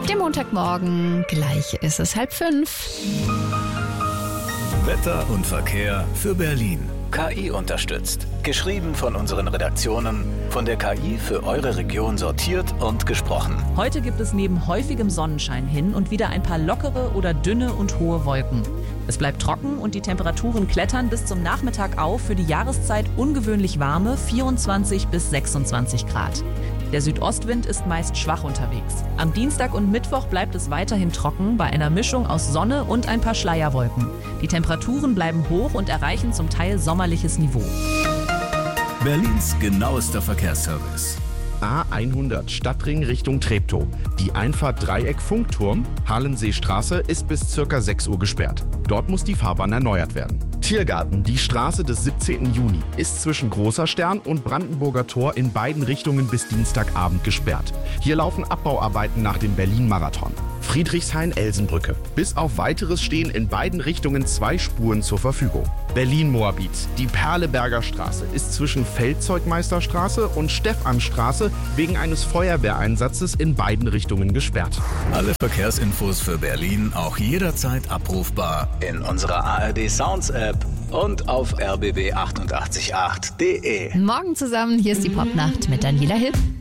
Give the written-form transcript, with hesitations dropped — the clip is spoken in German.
Der Montagmorgen, gleich ist es 4:30. Wetter und Verkehr für Berlin. KI unterstützt. Geschrieben von unseren Redaktionen, von der KI für eure Region sortiert und gesprochen. Heute gibt es neben häufigem Sonnenschein hin und wieder ein paar lockere oder dünne und hohe Wolken. Es bleibt trocken und die Temperaturen klettern bis zum Nachmittag auf, für die Jahreszeit ungewöhnlich warme 24 bis 26 Grad. Der Südostwind ist meist schwach unterwegs. Am Dienstag und Mittwoch bleibt es weiterhin trocken bei einer Mischung aus Sonne und ein paar Schleierwolken. Die Temperaturen bleiben hoch und erreichen zum Teil sommerliches Niveau. Berlins genauester Verkehrsservice. A100 Stadtring Richtung Treptow. Die Einfahrt Dreieck Funkturm, Hallenseestraße, ist bis ca. 6 Uhr gesperrt. Dort muss die Fahrbahn erneuert werden. Tiergarten, die Straße des 17. Juni, ist zwischen Großer Stern und Brandenburger Tor in beiden Richtungen bis Dienstagabend gesperrt. Hier laufen Abbauarbeiten nach dem Berlin-Marathon. Friedrichshain-Elsenbrücke. Bis auf Weiteres stehen in beiden Richtungen 2 Spuren zur Verfügung. Berlin-Moabit. Die Perleberger Straße ist zwischen Feldzeugmeisterstraße und Stephanstraße wegen eines Feuerwehreinsatzes in beiden Richtungen gesperrt. Alle Verkehrsinfos für Berlin auch jederzeit abrufbar in unserer ARD Sounds App und auf rbb888.de. Morgen zusammen, hier ist die Popnacht mit Daniela Hipp.